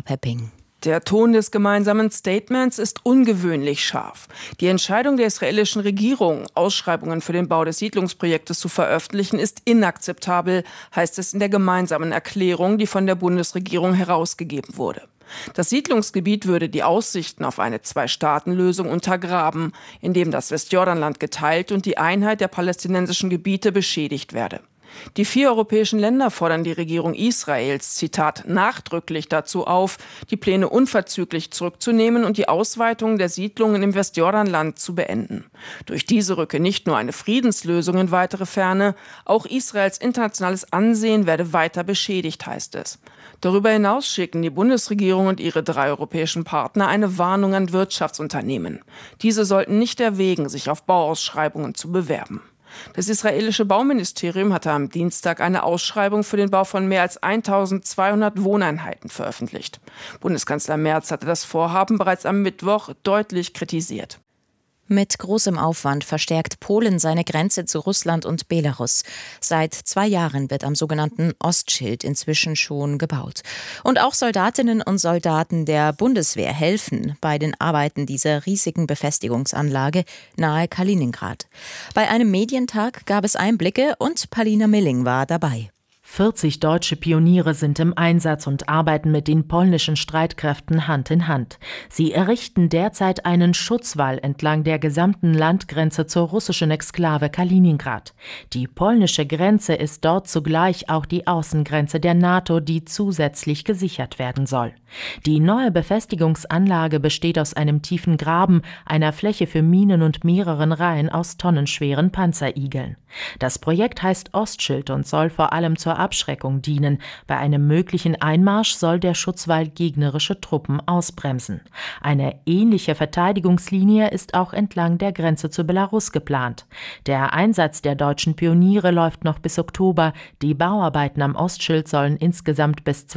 Pepping. Der Ton des gemeinsamen Statements ist ungewöhnlich scharf. Die Entscheidung der israelischen Regierung, Ausschreibungen für den Bau des Siedlungsprojektes zu veröffentlichen, ist inakzeptabel, heißt es in der gemeinsamen Erklärung, die von der Bundesregierung herausgegeben wurde. Das Siedlungsgebiet würde die Aussichten auf eine Zwei-Staaten-Lösung untergraben, indem das Westjordanland geteilt und die Einheit der palästinensischen Gebiete beschädigt werde. Die 4 europäischen Länder fordern die Regierung Israels, Zitat, nachdrücklich dazu auf, die Pläne unverzüglich zurückzunehmen und die Ausweitung der Siedlungen im Westjordanland zu beenden. Durch diese rücke nicht nur eine Friedenslösung in weitere Ferne, auch Israels internationales Ansehen werde weiter beschädigt, heißt es. Darüber hinaus schicken die Bundesregierung und ihre 3 europäischen Partner eine Warnung an Wirtschaftsunternehmen. Diese sollten nicht erwägen, sich auf Bauausschreibungen zu bewerben. Das israelische Bauministerium hatte am Dienstag eine Ausschreibung für den Bau von mehr als 1200 Wohneinheiten veröffentlicht. Bundeskanzler Merz hatte das Vorhaben bereits am Mittwoch deutlich kritisiert. Mit großem Aufwand verstärkt Polen seine Grenze zu Russland und Belarus. Seit 2 Jahren wird am sogenannten Ostschild inzwischen schon gebaut. Und auch Soldatinnen und Soldaten der Bundeswehr helfen bei den Arbeiten dieser riesigen Befestigungsanlage nahe Kaliningrad. Bei einem Medientag gab es Einblicke und Palina Milling war dabei. 40 deutsche Pioniere sind im Einsatz und arbeiten mit den polnischen Streitkräften Hand in Hand. Sie errichten derzeit einen Schutzwall entlang der gesamten Landgrenze zur russischen Exklave Kaliningrad. Die polnische Grenze ist dort zugleich auch die Außengrenze der NATO, die zusätzlich gesichert werden soll. Die neue Befestigungsanlage besteht aus einem tiefen Graben, einer Fläche für Minen und mehreren Reihen aus tonnenschweren Panzerigeln. Das Projekt heißt Ostschild und soll vor allem zur Abschreckung dienen. Bei einem möglichen Einmarsch soll der Schutzwall gegnerische Truppen ausbremsen. Eine ähnliche Verteidigungslinie ist auch entlang der Grenze zu Belarus geplant. Der Einsatz der deutschen Pioniere läuft noch bis Oktober. Die Bauarbeiten am Ostschild sollen insgesamt bis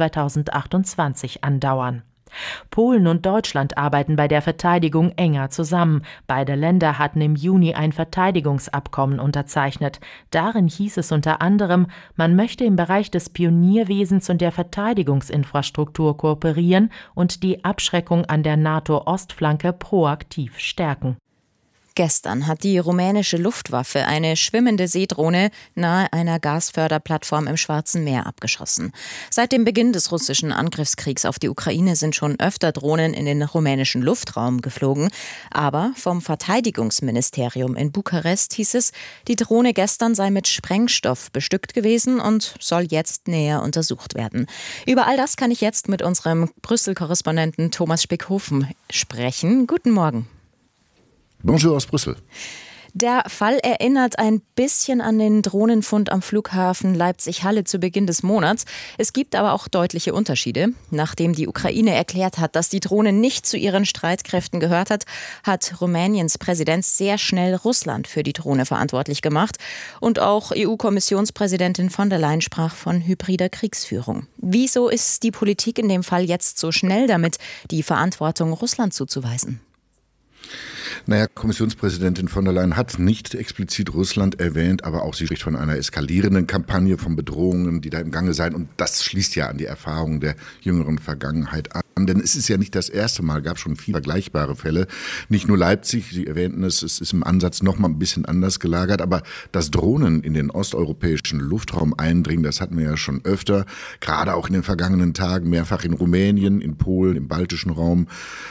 2028 andauern. Polen und Deutschland arbeiten bei der Verteidigung enger zusammen. Beide Länder hatten im Juni ein Verteidigungsabkommen unterzeichnet. Darin hieß es unter anderem, man möchte im Bereich des Pionierwesens und der Verteidigungsinfrastruktur kooperieren und die Abschreckung an der NATO-Ostflanke proaktiv stärken. Gestern hat die rumänische Luftwaffe eine schwimmende Seedrohne nahe einer Gasförderplattform im Schwarzen Meer abgeschossen. Seit dem Beginn des russischen Angriffskriegs auf die Ukraine sind schon öfter Drohnen in den rumänischen Luftraum geflogen. Aber vom Verteidigungsministerium in Bukarest hieß es, die Drohne gestern sei mit Sprengstoff bestückt gewesen und soll jetzt näher untersucht werden. Über all das kann ich jetzt mit unserem Brüssel-Korrespondenten Thomas Spickhofen sprechen. Guten Morgen. Bonjour aus Brüssel. Der Fall erinnert ein bisschen an den Drohnenfund am Flughafen Leipzig-Halle zu Beginn des Monats. Es gibt aber auch deutliche Unterschiede. Nachdem die Ukraine erklärt hat, dass die Drohne nicht zu ihren Streitkräften gehört hat, hat Rumäniens Präsident sehr schnell Russland für die Drohne verantwortlich gemacht. Und auch EU-Kommissionspräsidentin von der Leyen sprach von hybrider Kriegsführung. Wieso ist die Politik in dem Fall jetzt so schnell damit, die Verantwortung Russland zuzuweisen? Naja, Kommissionspräsidentin von der Leyen hat nicht explizit Russland erwähnt, aber auch sie spricht von einer eskalierenden Kampagne, von Bedrohungen, die da im Gange seien. Und das schließt ja an die Erfahrungen der jüngeren Vergangenheit an. Denn es ist ja nicht das erste Mal, gab schon viele vergleichbare Fälle. Nicht nur Leipzig, Sie erwähnten es ist im Ansatz noch mal ein bisschen anders gelagert. Aber dass Drohnen in den osteuropäischen Luftraum eindringen, das hatten wir ja schon öfter. Gerade auch in den vergangenen Tagen, mehrfach in Rumänien, in Polen, im baltischen Raum.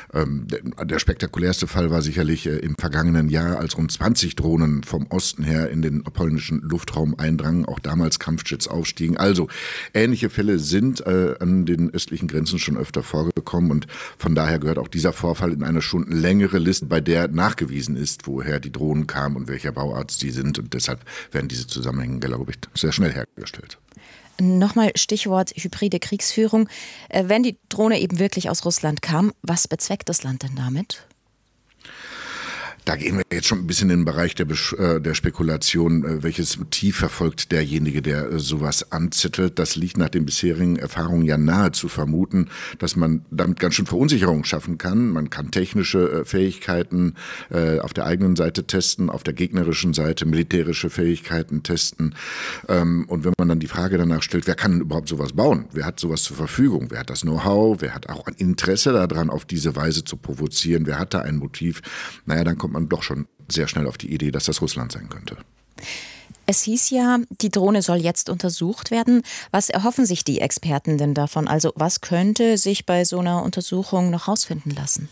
Der spektakulärste Fall war sicherlich im vergangenen Jahr, als rund 20 Drohnen vom Osten her in den polnischen Luftraum eindrangen, auch damals Kampfjets aufstiegen. Also ähnliche Fälle sind an den östlichen Grenzen schon öfter vorgekommen und von daher gehört auch dieser Vorfall in eine schon längere Liste, bei der nachgewiesen ist, woher die Drohnen kamen und welcher Bauart sie sind, und deshalb werden diese Zusammenhänge, glaube ich, sehr schnell hergestellt. Nochmal Stichwort hybride Kriegsführung. Wenn die Drohne eben wirklich aus Russland kam, was bezweckt das Land denn damit? Da gehen wir jetzt schon ein bisschen in den Bereich der Spekulation. Welches Motiv verfolgt derjenige, der sowas anzettelt? Das liegt nach den bisherigen Erfahrungen ja nahe zu vermuten, dass man damit ganz schön Verunsicherung schaffen kann. Man kann technische Fähigkeiten auf der eigenen Seite testen, auf der gegnerischen Seite militärische Fähigkeiten testen. Und wenn man dann die Frage danach stellt, wer kann denn überhaupt sowas bauen? Wer hat sowas zur Verfügung? Wer hat das Know-how? Wer hat auch ein Interesse daran, auf diese Weise zu provozieren? Wer hat da ein Motiv? Naja, dann kommt man doch schon sehr schnell auf die Idee, dass das Russland sein könnte. Es hieß ja, die Drohne soll jetzt untersucht werden. Was erhoffen sich die Experten denn davon? Also was könnte sich bei so einer Untersuchung noch rausfinden lassen?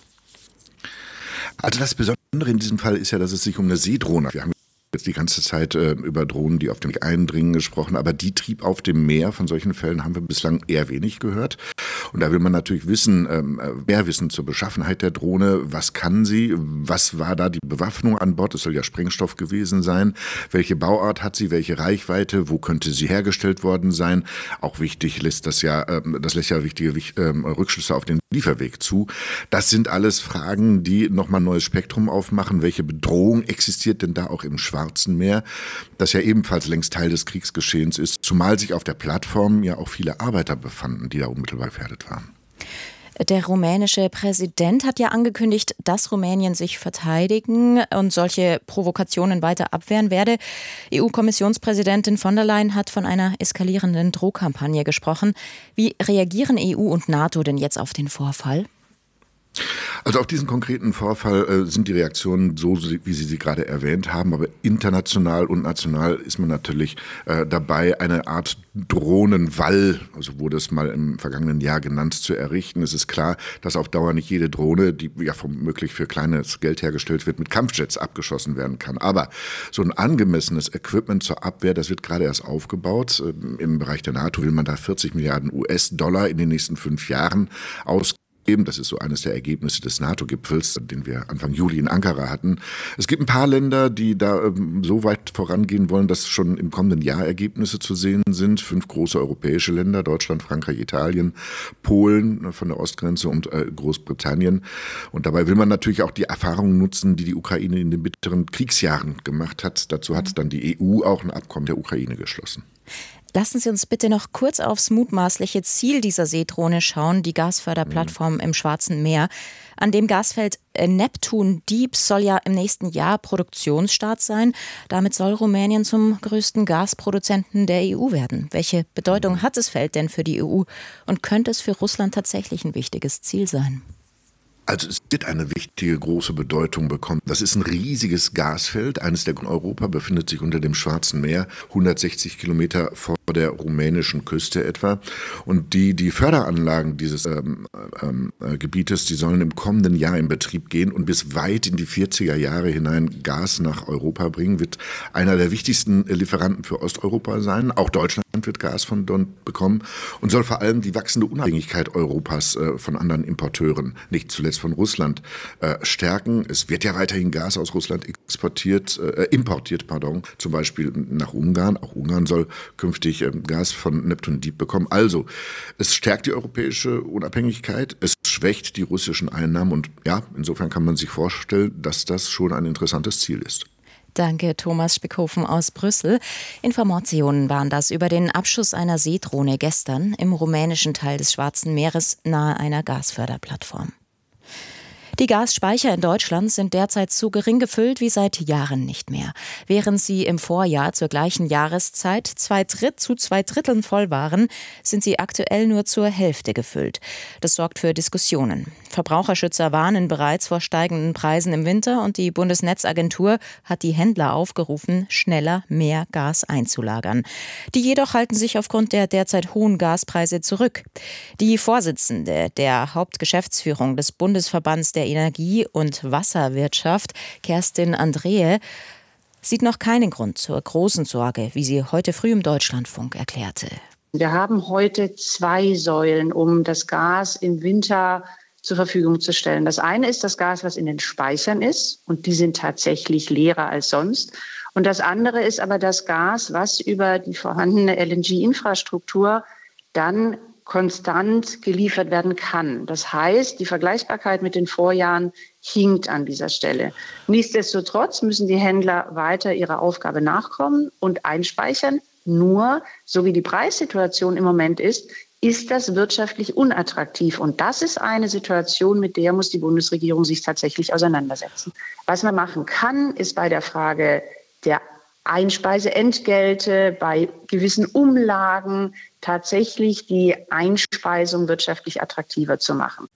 Also das Besondere in diesem Fall ist ja, dass es sich um eine Seedrohne handelt. Wir haben jetzt die ganze Zeit über Drohnen, die auf dem Weg eindringen, gesprochen, aber die Trieb auf dem Meer, von solchen Fällen haben wir bislang eher wenig gehört. Und da will man natürlich mehr wissen zur Beschaffenheit der Drohne. Was kann sie? Was war da die Bewaffnung an Bord? Es soll ja Sprengstoff gewesen sein. Welche Bauart hat sie? Welche Reichweite? Wo könnte sie hergestellt worden sein? Auch wichtig das lässt ja wichtige Rückschlüsse auf den Lieferweg zu. Das sind alles Fragen, die nochmal ein neues Spektrum aufmachen. Welche Bedrohung existiert denn da auch im Schwarzen Meer, das ja ebenfalls längst Teil des Kriegsgeschehens ist, zumal sich auf der Plattform ja auch viele Arbeiter befanden, die da unmittelbar gefährdet waren. Der rumänische Präsident hat ja angekündigt, dass Rumänien sich verteidigen und solche Provokationen weiter abwehren werde. EU-Kommissionspräsidentin von der Leyen hat von einer eskalierenden Drohkampagne gesprochen. Wie reagieren EU und NATO denn jetzt auf den Vorfall? Also auf diesen konkreten Vorfall sind die Reaktionen so, wie Sie sie gerade erwähnt haben, aber international und national ist man natürlich dabei, eine Art Drohnenwall, also wurde es mal im vergangenen Jahr genannt, zu errichten. Es ist klar, dass auf Dauer nicht jede Drohne, die ja womöglich für kleines Geld hergestellt wird, mit Kampfjets abgeschossen werden kann. Aber so ein angemessenes Equipment zur Abwehr, das wird gerade erst aufgebaut. Im Bereich der NATO will man da 40 Milliarden US-Dollar in den nächsten 5 Jahren ausgeben. Das ist so eines der Ergebnisse des NATO-Gipfels, den wir Anfang Juli in Ankara hatten. Es gibt ein paar Länder, die da so weit vorangehen wollen, dass schon im kommenden Jahr Ergebnisse zu sehen sind. 5 große europäische Länder, Deutschland, Frankreich, Italien, Polen von der Ostgrenze und Großbritannien. Und dabei will man natürlich auch die Erfahrungen nutzen, die die Ukraine in den bitteren Kriegsjahren gemacht hat. Dazu hat dann die EU auch ein Abkommen der Ukraine geschlossen. Lassen Sie uns bitte noch kurz aufs mutmaßliche Ziel dieser Seedrohne schauen, die Gasförderplattform im Schwarzen Meer. An dem Gasfeld Neptun Deep soll ja im nächsten Jahr Produktionsstart sein. Damit soll Rumänien zum größten Gasproduzenten der EU werden. Welche Bedeutung hat das Feld denn für die EU und könnte es für Russland tatsächlich ein wichtiges Ziel sein? Also es wird eine wichtige, große Bedeutung bekommen. Das ist ein riesiges Gasfeld. Eines der Europa befindet sich unter dem Schwarzen Meer, 160 Kilometer vor der rumänischen Küste etwa. Und die Förderanlagen dieses Gebietes, die sollen im kommenden Jahr in Betrieb gehen und bis weit in die 40er Jahre hinein Gas nach Europa bringen. Wird einer der wichtigsten Lieferanten für Osteuropa sein. Auch Deutschland wird Gas von dort bekommen und soll vor allem die wachsende Unabhängigkeit Europas von anderen Importeuren, nicht zuletzt von Russland, stärken. Es wird ja weiterhin Gas aus Russland importiert, zum Beispiel nach Ungarn. Auch Ungarn soll künftig Gas von Neptun Deep bekommen. Also, es stärkt die europäische Unabhängigkeit, es schwächt die russischen Einnahmen und ja, insofern kann man sich vorstellen, dass das schon ein interessantes Ziel ist. Danke, Thomas Spickhofen aus Brüssel. Informationen waren das über den Abschuss einer Seedrohne gestern im rumänischen Teil des Schwarzen Meeres nahe einer Gasförderplattform. Die Gasspeicher in Deutschland sind derzeit so gering gefüllt wie seit Jahren nicht mehr. Während sie im Vorjahr zur gleichen Jahreszeit zu 2/3 voll waren, sind sie aktuell nur zur Hälfte gefüllt. Das sorgt für Diskussionen. Verbraucherschützer warnen bereits vor steigenden Preisen im Winter und die Bundesnetzagentur hat die Händler aufgerufen, schneller mehr Gas einzulagern. Die jedoch halten sich aufgrund der derzeit hohen Gaspreise zurück. Die Vorsitzende der Hauptgeschäftsführung des Bundesverbands der Energie- und Wasserwirtschaft, Kerstin Andrehe, sieht noch keinen Grund zur großen Sorge, wie sie heute früh im Deutschlandfunk erklärte. Wir haben heute 2 Säulen, um das Gas im Winter zur Verfügung zu stellen. Das eine ist das Gas, was in den Speichern ist, und die sind tatsächlich leerer als sonst. Und das andere ist aber das Gas, was über die vorhandene LNG-Infrastruktur dann konstant geliefert werden kann. Das heißt, die Vergleichbarkeit mit den Vorjahren hinkt an dieser Stelle. Nichtsdestotrotz müssen die Händler weiter ihrer Aufgabe nachkommen und einspeichern. Nur, so wie die Preissituation im Moment ist das wirtschaftlich unattraktiv. Und das ist eine Situation, mit der muss die Bundesregierung sich tatsächlich auseinandersetzen. Was man machen kann, ist bei der Frage der Einspeiseentgelte, bei gewissen Umlagen tatsächlich die Einspeisung wirtschaftlich attraktiver zu machen.